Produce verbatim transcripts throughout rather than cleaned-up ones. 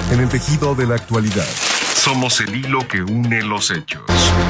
En el tejido de la actualidad. Somos el hilo que une los hechos.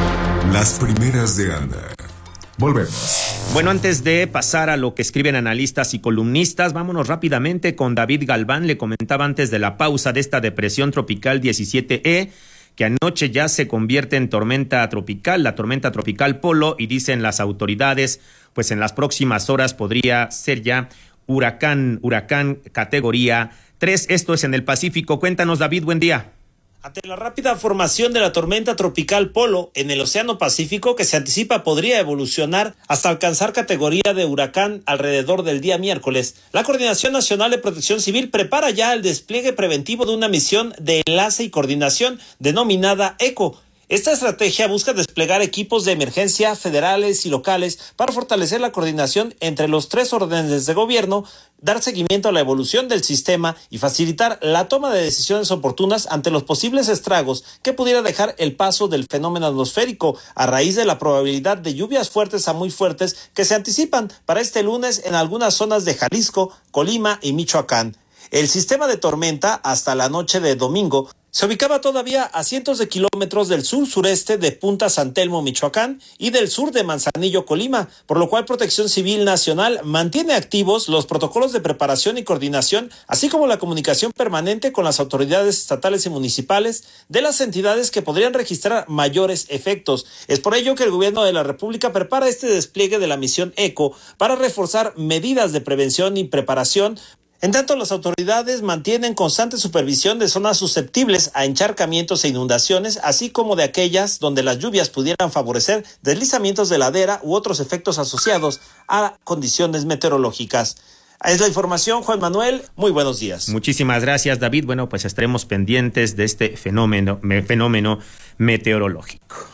Las primeras de Anda. Volvemos. Bueno, antes de pasar a lo que escriben analistas y columnistas, vámonos rápidamente con David Galván. Le comentaba antes de la pausa de esta depresión tropical diecisiete E, que anoche ya se convierte en tormenta tropical, la tormenta tropical Polo, y dicen las autoridades, pues en las próximas horas podría ser ya huracán, huracán categoría tres. Esto es en el Pacífico. Cuéntanos, David, buen día. Ante la rápida formación de la tormenta tropical Polo en el Océano Pacífico, que se anticipa podría evolucionar hasta alcanzar categoría de huracán alrededor del día miércoles, la Coordinación Nacional de Protección Civil prepara ya el despliegue preventivo de una misión de enlace y coordinación denominada ECO. Esta estrategia busca desplegar equipos de emergencia federales y locales para fortalecer la coordinación entre los tres órdenes de gobierno, dar seguimiento a la evolución del sistema y facilitar la toma de decisiones oportunas ante los posibles estragos que pudiera dejar el paso del fenómeno atmosférico a raíz de la probabilidad de lluvias fuertes a muy fuertes que se anticipan para este lunes en algunas zonas de Jalisco, Colima y Michoacán. El sistema de tormenta hasta la noche de domingo se ubicaba todavía a cientos de kilómetros del sur-sureste de Punta San Telmo, Michoacán, y del sur de Manzanillo, Colima, por lo cual Protección Civil Nacional mantiene activos los protocolos de preparación y coordinación, así como la comunicación permanente con las autoridades estatales y municipales de las entidades que podrían registrar mayores efectos. Es por ello que el gobierno de la República prepara este despliegue de la misión ECO para reforzar medidas de prevención y preparación. En tanto, las autoridades mantienen constante supervisión de zonas susceptibles a encharcamientos e inundaciones, así como de aquellas donde las lluvias pudieran favorecer deslizamientos de ladera u otros efectos asociados a condiciones meteorológicas. Es la información, Juan Manuel. Muy buenos días. Muchísimas gracias, David. Bueno, pues estaremos pendientes de este fenómeno, me, fenómeno meteorológico.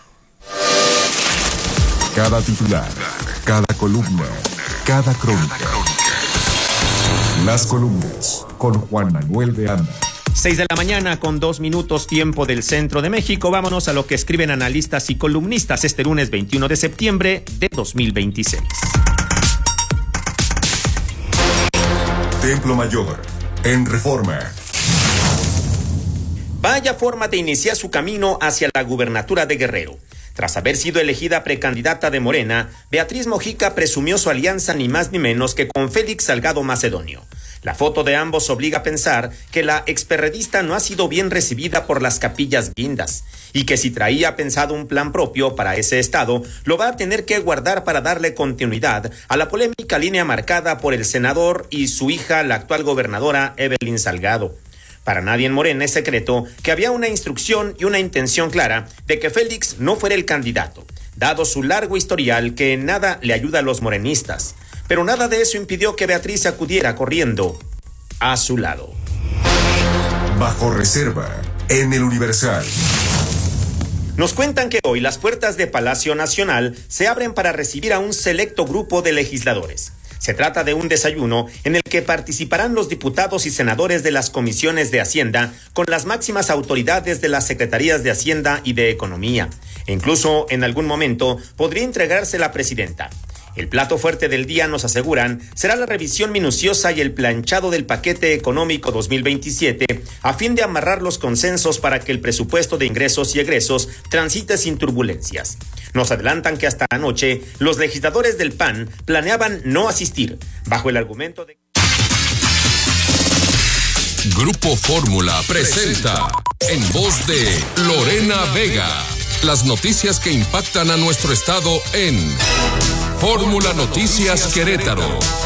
Cada titular, cada columna, cada crónica. Las columnas con Juan Manuel de Anda. Seis de la mañana con dos minutos tiempo del centro de México. Vámonos a lo que escriben analistas y columnistas este lunes veintiuno de septiembre de dos mil veintiséis. Templo Mayor, en Reforma. Vaya forma de iniciar su camino hacia la gubernatura de Guerrero. Tras haber sido elegida precandidata de Morena, Beatriz Mojica presumió su alianza ni más ni menos que con Félix Salgado Macedonio. La foto de ambos obliga a pensar que la experredista no ha sido bien recibida por las capillas guindas y que si traía pensado un plan propio para ese estado, lo va a tener que guardar para darle continuidad a la polémica línea marcada por el senador y su hija, la actual gobernadora Evelyn Salgado. Para nadie en Morena es secreto que había una instrucción y una intención clara de que Félix no fuera el candidato, dado su largo historial que en nada le ayuda a los morenistas. Pero nada de eso impidió que Beatriz acudiera corriendo a su lado. Bajo reserva, en el Universal. Nos cuentan que hoy las puertas de Palacio Nacional se abren para recibir a un selecto grupo de legisladores. Se trata de un desayuno en el que participarán los diputados y senadores de las comisiones de Hacienda con las máximas autoridades de las secretarías de Hacienda y de Economía. E incluso en algún momento podría entregarse la presidenta. El plato fuerte del día, nos aseguran, será la revisión minuciosa y el planchado del paquete económico dos mil veintisiete a fin de amarrar los consensos para que el presupuesto de ingresos y egresos transite sin turbulencias. Nos adelantan que hasta anoche los legisladores del P A N planeaban no asistir, bajo el argumento de... Grupo Fórmula presenta, en voz de Lorena Vega, las noticias que impactan a nuestro estado en Fórmula Noticias Querétaro.